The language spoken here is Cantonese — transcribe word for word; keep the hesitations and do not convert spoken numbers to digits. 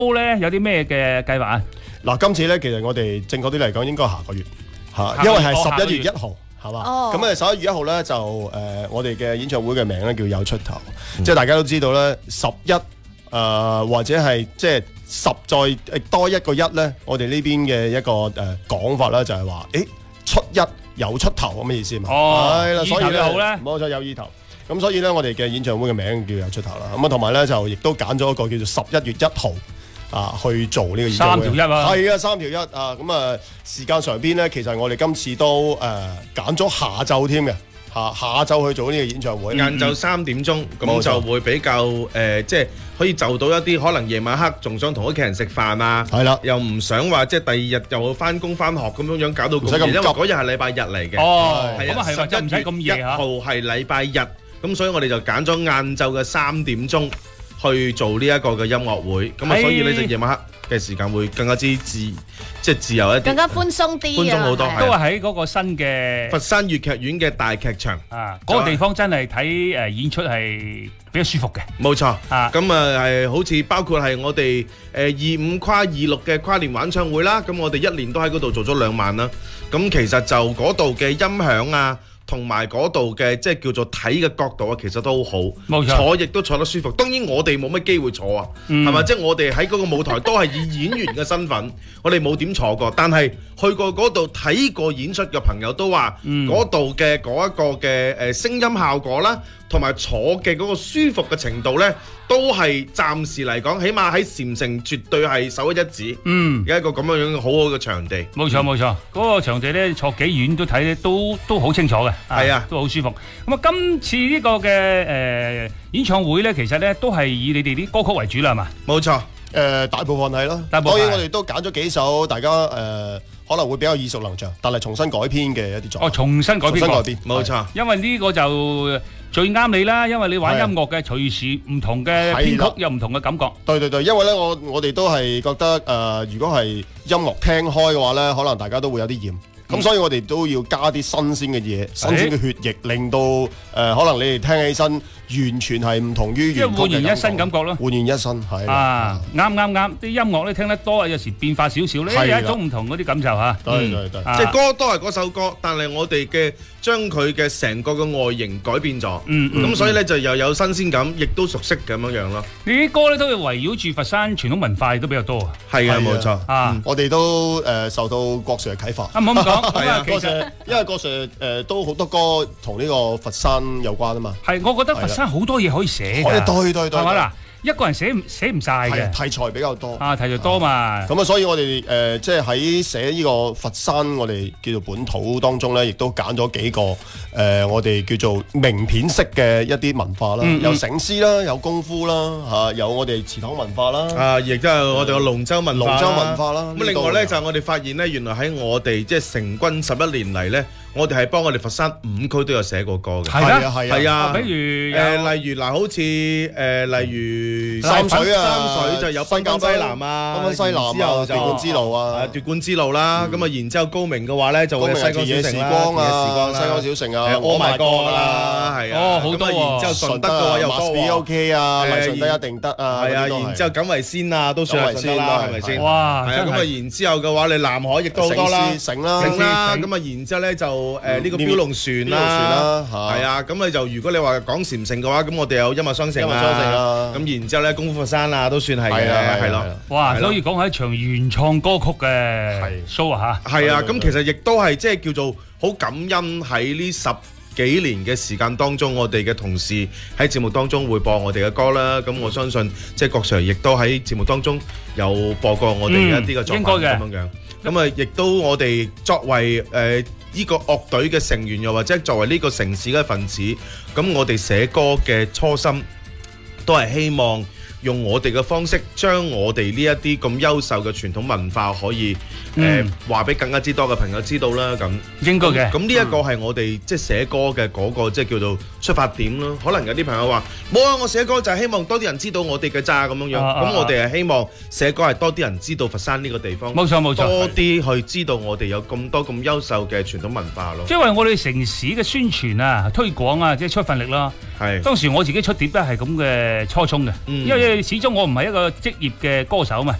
咧有啲咩嘅計劃啊？ 嗱，今次咧其實我哋正確啲嚟講應該下個月嚇，因為係十一月一號。係嘛？咁啊十一月一號咧就誒、呃、我哋嘅演唱會嘅名咧叫有出頭，嗯、即係大家都知道咧十一誒或者係即係十再多一個一咧，我哋呢邊嘅一個誒講、呃、法咧就係話誒出一有出頭咁嘅意思嘛。 哦， 係啦，所以咧好咧， 冇錯有意頭。咁所以咧我哋嘅演唱會嘅名叫有出頭啦。咁啊同埋咧就亦都揀咗一個叫做十一月一號。啊，去做呢個演唱會三條一啊， 係啊，三條一啊，咁啊時間上邊咧，其實我哋今次都誒揀咗下晝添嘅，下下晝去做呢個演唱會， 晏晝三點鐘，咁就會比較誒，即係可以就到一啲可能夜晚黑仲想同屋企人食飯啊， 係啦， 又唔想話即係第二日又翻工翻學咁樣樣搞到咁夜，因為嗰日係禮拜日嚟嘅， 哦， 係啊， 咁啊係喎，真唔使咁夜嚇， 一號係禮拜日，咁所以我哋就揀咗晏晝嘅三點鐘去做呢一個嘅音樂會，咁啊所以呢就夜晚黑嘅時間會更加之自即係自由一啲， 更加寬鬆啲， 寬鬆好多， 都係喺嗰個新嘅佛山粵劇院嘅大劇場啊，嗰個地方真係睇誒演出係比較舒服嘅， 冇錯啊， 咁啊係好似包括係我哋誒二五跨二六嘅跨年晚唱會啦，咁我哋一年都喺嗰度做咗兩晚啦，咁其實就嗰度嘅音響啊。同埋嗰度嘅即係叫做睇嘅角度啊，其實都好好， 冇錯， 坐亦都坐得舒服。當然我哋冇乜機會坐啊，係咪、嗯？即係我哋喺嗰個舞台都係以演員嘅身份，我哋冇點坐過。但係去過嗰度睇過演出嘅朋友都話，嗰度嘅嗰一個嘅誒聲音效果啦，同埋坐嘅嗰個舒服嘅程度呢，都係暫時嚟講，起碼喺禪城絕對係首屈一指。嗯，有一個咁樣樣好好嘅場地。 冇錯冇錯，嗰個場地呢，坐幾遠都睇咧，都都好清楚嘅。係啊，都好舒服。咁啊，今次呢個嘅誒演唱會咧，其實咧都係以你哋啲歌曲為主啦，係嘛？ 冇錯， 誒大部分係咯。當然我哋都揀咗幾首大家誒可能會比較耳熟能詳，但係重新改編嘅一啲作品。 哦，重新改編過， 冇錯。 因為呢個就最啱你啦，因為你玩音樂嘅，隨時唔同嘅編曲有唔同嘅感覺。 對對對，因為咧我我哋都係覺得誒，如果係音樂聽開嘅話咧，可能大家都會有啲厭。咁、嗯、所以我哋都要加啲新鮮嘅嘢，新鮮嘅血液，令到誒、呃、可能你哋聽起身完全係唔同於原曲嘅感覺。 即係煥然一新感覺咯。 煥然一新係啊，啱啱啱，啲音樂咧聽得多，有時變化少少咧，有一種唔同嗰啲感受嚇。 對對對， 即係歌都係嗰首歌，但係我哋嘅將佢嘅成個嘅外形改變咗。嗯咁、嗯、所以咧就又有新鮮感，亦都熟悉咁樣樣咯。 你啲歌咧都係圍繞住佛山傳統文化都比較多啊。 係啊，冇錯啊， 我哋都誒受到郭 Sir 嘅啟發。 啊，唔好咁講， 係啊，其實因為郭 Sir 誒都好多歌同呢個佛山有關啊嘛。 係，我覺得佛山好多嘢可以寫㗎。 對對對， 係咪嗱？一個人寫唔寫唔曬嘅， 題材比較多啊，題材多嘛。 咁啊，所以我哋誒即係喺寫呢個佛山，我哋叫做本土當中咧，亦都揀咗幾個誒，我哋叫做名片式嘅一啲文化啦，有醒獅啦，有功夫啦，嚇，有我哋祠堂文化啦， 啊，亦都有我哋嘅龍舟文化、 龍舟文化啦。 咁另外咧就係我哋發現咧，原來喺我哋即係成軍十一年嚟咧，我哋係幫我哋佛山五區都有寫過歌嘅。 係啊係啊， 比如誒，例如嗱，好似誒，例如三水啊， 三水就有濱江西南啊， 濱江西南之後就奪冠之路啊， 奪冠之路啦。咁啊，然之後高明嘅話咧就會西江小城啦，西江小城啊 ，Oh my God啦，係啊， 哦好多。 然之後順德嘅話又多 OK 啊，嚟順德一定得啊， 係啊，然之後錦圍仙啊都算係順德啦，係咪先？ 哇， 係啊，咁啊，然之後嘅話你南海亦都好多啦， 城啦， 城啦，咁啊，然之後咧就誒呢個標龍船啦，係啊，咁你就如果你話講禪城嘅話，咁我哋有音樂雙城啦，咁然之後咧功夫佛山啊都算係嘅，係咯， 哇，所以講係一場原創歌曲嘅 show 啊嚇， 係啊，咁其實亦都係即係叫做好感恩喺呢十幾年嘅時間當中，我哋嘅同事喺節目當中會播我哋嘅歌啦。咁我相信即係郭 Sir 亦都喺節目當中有播過我哋嘅一啲嘅作品咁樣樣。咁啊，亦都我哋作為誒呢個樂隊嘅成員，又或者作為呢個城市嘅一份子，咁我哋寫歌嘅初心都係希望用我哋嘅方式，將我哋呢一啲咁優秀嘅傳統文化可以誒話俾更加之多嘅朋友知道啦。咁應該嘅。 咁呢一個係我哋即係寫歌嘅嗰個即係叫做出發點咯。可能有啲朋友話冇啊，我寫歌就係希望多啲人知道我哋嘅咋咁樣樣。咁我哋係希望寫歌係多啲人知道佛山呢個地方。 冇錯冇錯。 多啲去知道我哋有咁多咁優秀嘅傳統文化咯。 即係為我哋城市嘅宣傳啊、推廣啊，即係出份力啦。 係。當時我自己出碟都係咁嘅初衷嘅，因為為始終我唔係一個職業嘅歌手嘛。